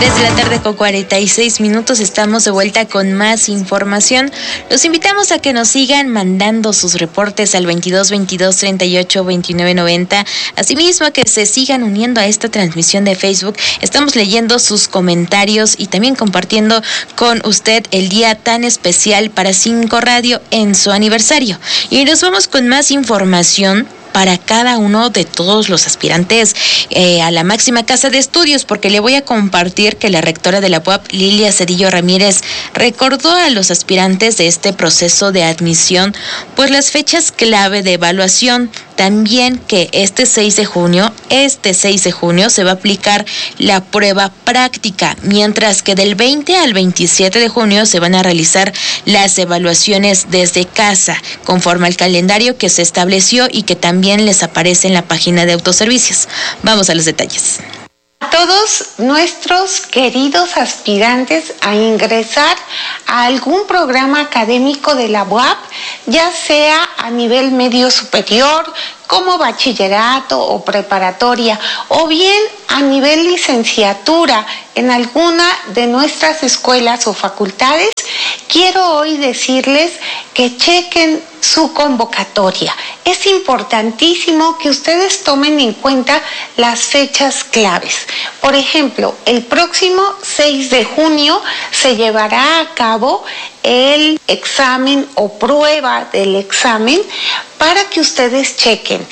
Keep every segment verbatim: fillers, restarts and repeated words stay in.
tres de la tarde con cuarenta y seis minutos, estamos de vuelta con más información. Los invitamos a que nos sigan mandando sus reportes al veintidós veintidós treinta y ocho veintinueve noventa. Asimismo, que se sigan uniendo a esta transmisión de Facebook. Estamos leyendo sus comentarios y también compartiendo con usted el día tan especial para cinco Radio en su aniversario. Y nos vamos con más información para cada uno de todos los aspirantes eh, a la máxima casa de estudios, porque le voy a compartir que la rectora de la U A P, Lilia Cedillo Ramírez, recordó a los aspirantes de este proceso de admisión pues las fechas clave de evaluación. También que este seis de junio, este seis de junio se va a aplicar la prueba práctica, mientras que del veinte al veintisiete de junio se van a realizar las evaluaciones desde casa, conforme al calendario que se estableció y que también les aparece en la página de autoservicios. Vamos a los detalles. A todos nuestros queridos aspirantes a ingresar a algún programa académico de la U A P, ya sea a nivel medio superior, como bachillerato o preparatoria, o bien a nivel licenciatura en alguna de nuestras escuelas o facultades, quiero hoy decirles que chequen su convocatoria. Es importantísimo que ustedes tomen en cuenta las fechas claves. Por ejemplo, el próximo seis de junio se llevará a cabo el examen o prueba del examen para que ustedes chequen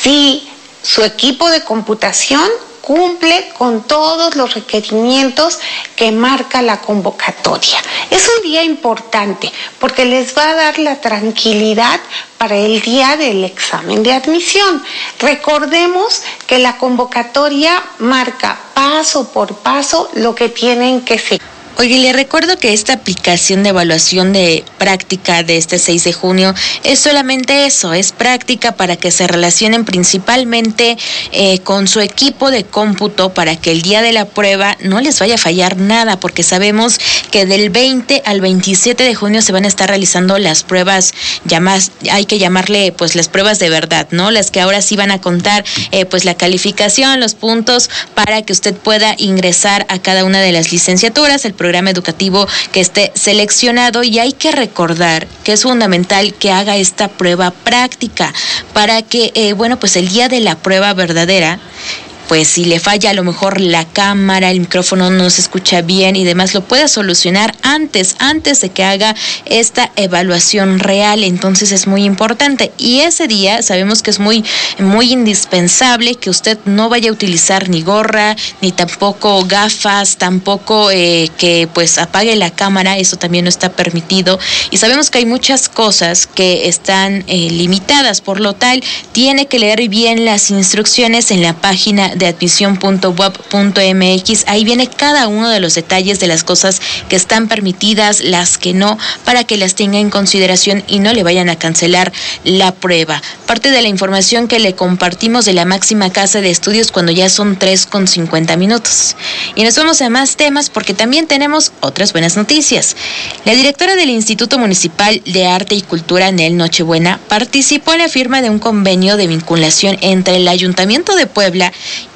si su equipo de computación cumple con todos los requerimientos que marca la convocatoria. Es un día importante porque les va a dar la tranquilidad para el día del examen de admisión. Recordemos que la convocatoria marca paso por paso lo que tienen que seguir. Oye, le recuerdo que esta aplicación de evaluación de práctica de este seis de junio es solamente eso, es práctica para que se relacionen principalmente eh, con su equipo de cómputo para que el día de la prueba no les vaya a fallar nada, porque sabemos que del veinte al veintisiete de junio se van a estar realizando las pruebas, llamadas, hay que llamarle pues las pruebas de verdad, ¿no? Las que ahora sí van a contar eh, pues la calificación, los puntos para que usted pueda ingresar a cada una de las licenciaturas, el programa educativo que esté seleccionado, y hay que recordar que es fundamental que haga esta prueba práctica para que, eh, bueno, pues el día de la prueba verdadera, pues si le falla a lo mejor la cámara, el micrófono no se escucha bien y demás, lo pueda solucionar antes, antes de que haga esta evaluación real. Entonces es muy importante. Y ese día sabemos que es muy, muy indispensable que usted no vaya a utilizar ni gorra, ni tampoco gafas, tampoco eh, que pues apague la cámara, eso también no está permitido. Y sabemos que hay muchas cosas que están eh, limitadas, por lo tal, tiene que leer bien las instrucciones en la página de admisión punto u a p punto m x. Ahí viene cada uno de los detalles de las cosas que están permitidas, las que no, para que las tenga en consideración y no le vayan a cancelar la prueba. Parte de la información que le compartimos de la máxima casa de estudios cuando ya son tres con cincuenta minutos. Y nos vamos a más temas porque también tenemos otras buenas noticias. La directora del Instituto Municipal de Arte y Cultura, Nel Nochebuena, participó en la firma de un convenio de vinculación entre el Ayuntamiento de Puebla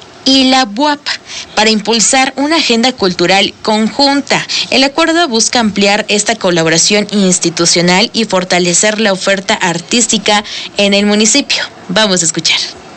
y la U A P para impulsar una agenda cultural conjunta. El acuerdo busca ampliar esta colaboración institucional y fortalecer la oferta artística en el municipio. Vamos a escuchar.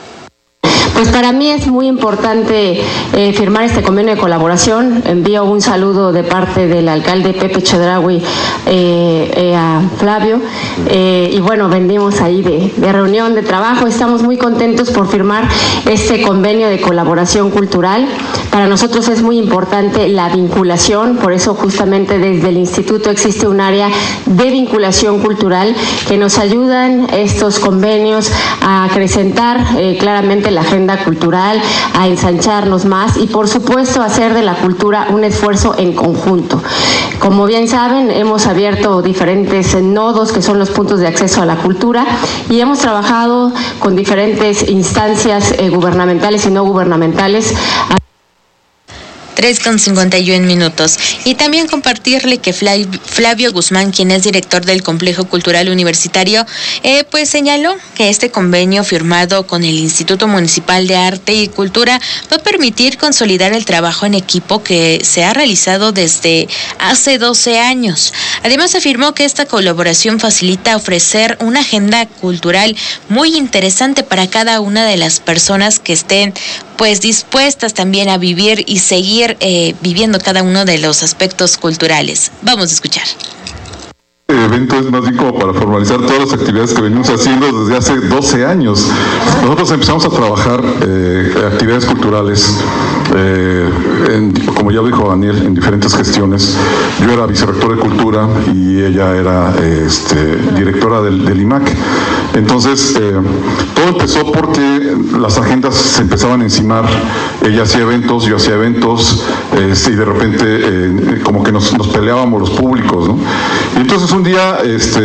Pues para mí es muy importante eh, firmar este convenio de colaboración. Envío un saludo de parte del alcalde Pepe Chedraui eh, eh, a Flavio. Eh, y bueno, venimos ahí de, de reunión de trabajo. Estamos muy contentos por firmar este convenio de colaboración cultural. Para nosotros es muy importante la vinculación, por eso justamente desde el instituto existe un área de vinculación cultural que nos ayudan estos convenios a acrecentar eh, claramente la agenda cultural, a ensancharnos más y por supuesto hacer de la cultura un esfuerzo en conjunto. Como bien saben, hemos abierto diferentes nodos que son los puntos de acceso a la cultura y hemos trabajado con diferentes instancias eh, gubernamentales y no gubernamentales. tres con cincuenta y un minutos. Y también compartirle que Flavio Guzmán, quien es director del Complejo Cultural Universitario, eh, pues señaló que este convenio firmado con el Instituto Municipal de Arte y Cultura va a permitir consolidar el trabajo en equipo que se ha realizado desde hace doce años. Además, afirmó que esta colaboración facilita ofrecer una agenda cultural muy interesante para cada una de las personas que estén pues dispuestas también a vivir y seguir eh, viviendo cada uno de los aspectos culturales. Vamos a escuchar. Este evento es más bien como para formalizar todas las actividades que venimos haciendo desde hace doce años. Nosotros empezamos a trabajar eh, actividades culturales, eh, en, como ya lo dijo Daniel, en diferentes gestiones. Yo era vicerrector de Cultura y ella era eh, este, directora del, del I M A C. Entonces, eh, todo empezó porque las agendas se empezaban a encimar. Ella hacía eventos, yo hacía eventos, eh, y de repente eh, como que nos, nos peleábamos los públicos, ¿no? Y entonces un día, este,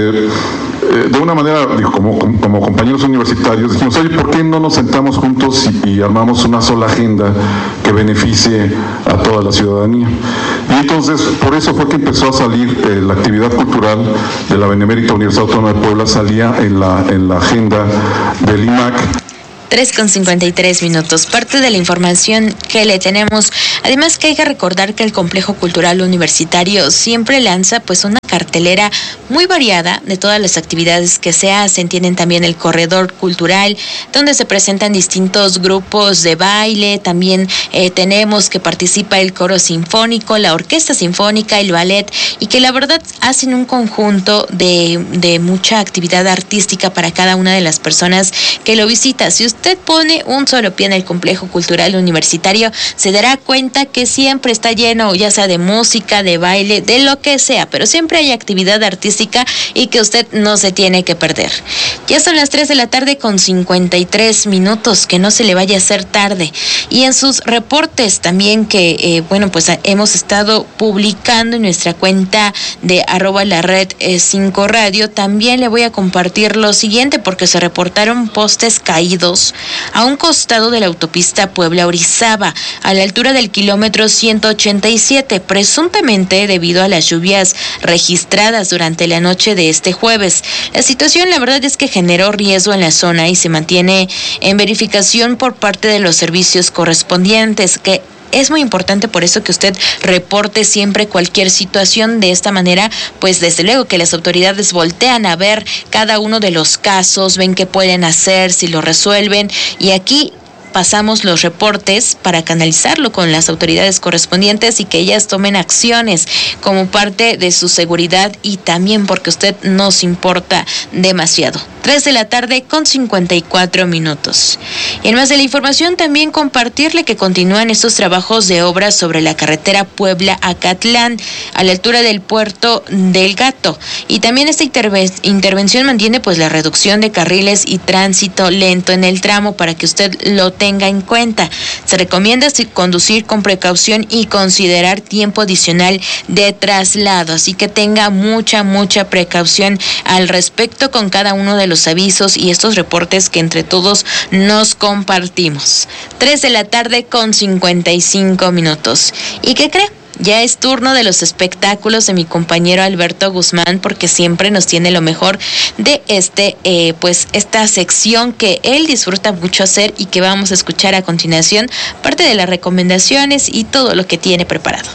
de una manera, digo, como, como compañeros universitarios, dijimos, oye, ¿por qué no nos sentamos juntos y, y armamos una sola agenda que beneficie a toda la ciudadanía? Y entonces, por eso fue que empezó a salir eh, la actividad cultural de la Benemérita Universidad Autónoma de Puebla, salía en la, en la agenda del I M A C. tres con cincuenta y tres minutos. Parte de la información que le tenemos. Además que hay que recordar que el Complejo Cultural Universitario siempre lanza pues una cartelera muy variada de todas las actividades que se hacen. Tienen también el corredor cultural, donde se presentan distintos grupos de baile. También eh, tenemos que participa el coro sinfónico, la orquesta sinfónica, el ballet, y que la verdad hacen un conjunto de, de mucha actividad artística para cada una de las personas que lo visita. Si usted pone un solo pie en el Complejo Cultural Universitario, se dará cuenta que siempre está lleno, ya sea de música, de baile, de lo que sea, pero siempre hay actividad artística y que usted no se tiene que perder. Ya son las tres de la tarde con cincuenta y tres minutos, que no se le vaya a hacer tarde. Y en sus reportes también que, eh, bueno, pues hemos estado publicando en nuestra cuenta de arroba la red cinco radio, también le voy a compartir lo siguiente, porque se reportaron postes caídos a un costado de la autopista Puebla-Orizaba, a la altura del kilómetro ciento ochenta y siete, presuntamente debido a las lluvias registradas durante la noche de este jueves. La situación, la verdad, es que generó riesgo en la zona y se mantiene en verificación por parte de los servicios correspondientes, que es muy importante por eso que usted reporte siempre cualquier situación. De esta manera, pues desde luego que las autoridades voltean a ver cada uno de los casos, ven qué pueden hacer, si lo resuelven, y aquí pasamos los reportes para canalizarlo con las autoridades correspondientes y que ellas tomen acciones como parte de su seguridad y también porque a usted nos importa demasiado. tres de la tarde con cincuenta y cuatro minutos. Y en más de la información, también compartirle que continúan estos trabajos de obras sobre la carretera Puebla-Acatlán, a la altura del puerto del Gato. Y también esta interve- intervención mantiene pues la reducción de carriles y tránsito lento en el tramo, para que usted lo tenga en cuenta. Se recomienda conducir con precaución y considerar tiempo adicional de traslado, así que tenga mucha, mucha precaución al respecto con cada uno de los avisos y estos reportes que entre todos nos compartimos. tres de la tarde con cincuenta y cinco minutos. ¿Y qué cree? Ya es turno de los espectáculos de mi compañero Alberto Guzmán, porque siempre nos tiene lo mejor de este, eh, pues esta sección que él disfruta mucho hacer y que vamos a escuchar a continuación, parte de las recomendaciones y todo lo que tiene preparado.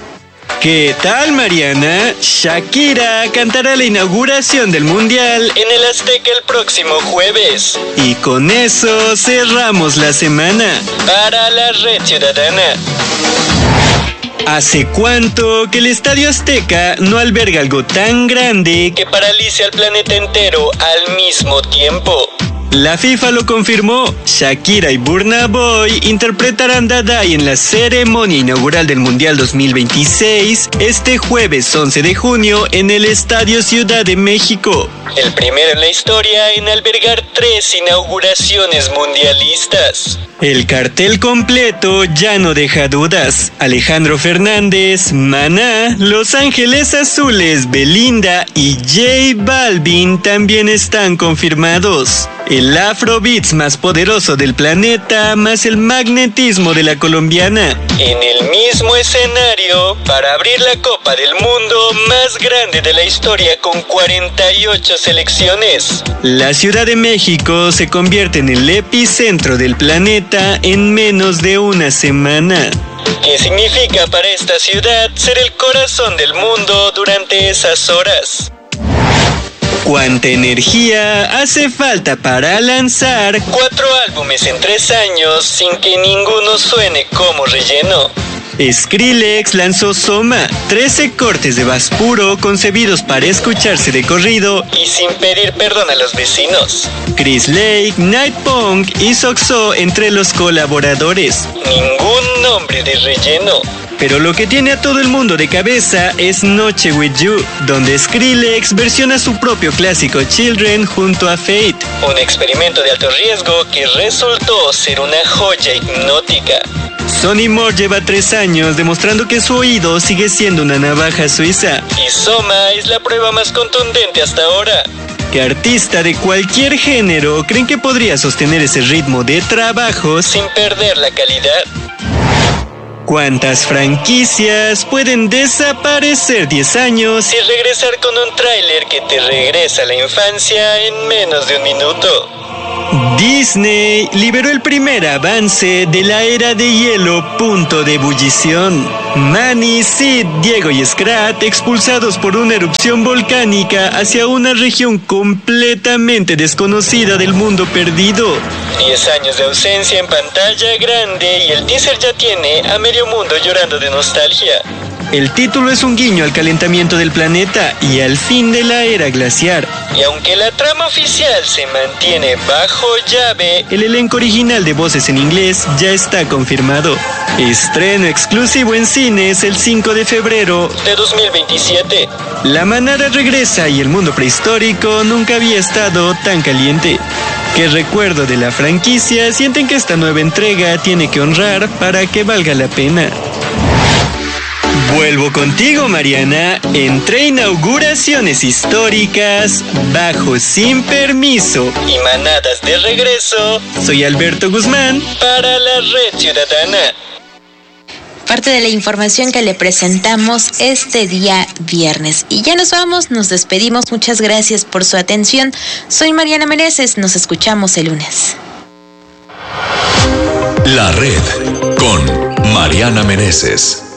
¿Qué tal, Mariana? Shakira cantará la inauguración del Mundial en el Azteca el próximo jueves. Y con eso cerramos la semana para la Red Ciudadana. ¿Hace cuánto que el Estadio Azteca no alberga algo tan grande que paralice al planeta entero al mismo tiempo? La FIFA lo confirmó. Shakira y Burna Boy interpretarán Dadai en la ceremonia inaugural del Mundial dos mil veintiséis este jueves once de junio en el Estadio Ciudad de México. El primero en la historia en albergar tres inauguraciones mundialistas. El cartel completo ya no deja dudas. Alejandro Fernández, Maná, Los Ángeles Azules, Belinda y J Balvin también están confirmados. el afrobeats más poderoso del planeta, más el magnetismo de la colombiana. En el mismo escenario, para abrir la Copa del Mundo más grande de la historia con cuarenta y ocho selecciones. La Ciudad de México se convierte en el epicentro del planeta en menos de una semana. ¿Qué significa para esta ciudad ser el corazón del mundo durante esas horas? ¿Cuánta energía hace falta para lanzar cuatro álbumes en tres años sin que ninguno suene como relleno? Skrillex lanzó Soma, trece cortes de bass puro concebidos para escucharse de corrido y sin pedir perdón a los vecinos. Chris Lake, Night Punk y Soxo entre los colaboradores. Ningún nombre de relleno. Pero lo que tiene a todo el mundo de cabeza es Noche With You, donde Skrillex versiona su propio clásico Children junto a Fate. Un experimento de alto riesgo que resultó ser una joya hipnótica. Sonny Moore lleva tres años demostrando que su oído sigue siendo una navaja suiza. Y Soma es la prueba más contundente hasta ahora. ¿Qué artista de cualquier género creen que podría sostener ese ritmo de trabajo sin perder la calidad? ¿Cuántas franquicias pueden desaparecer diez años y regresar con un tráiler que te regresa a la infancia en menos de un minuto? Disney liberó el primer avance de la era de hielo punto de ebullición. Manny, Sid, Diego y Scrat expulsados por una erupción volcánica hacia una región completamente desconocida del mundo perdido. Diez años de ausencia en pantalla grande y el teaser ya tiene a medio mundo llorando de nostalgia. El título es un guiño al calentamiento del planeta y al fin de la era glaciar. Y aunque la trama oficial se mantiene bajo llave, el elenco original de voces en inglés ya está confirmado. Estreno exclusivo en cines el cinco de febrero de dos mil veintisiete. La manada regresa y el mundo prehistórico nunca había estado tan caliente. ¿Qué recuerdo de la franquicia sienten que esta nueva entrega tiene que honrar para que valga la pena? Vuelvo contigo, Mariana, entre inauguraciones históricas, bajo sin permiso y manadas de regreso. Soy Alberto Guzmán para la Red Ciudadana. Parte de la información que le presentamos este día viernes. Y ya nos vamos, nos despedimos. Muchas gracias por su atención. Soy Mariana Meneses, nos escuchamos el lunes. La Red con Mariana Meneses.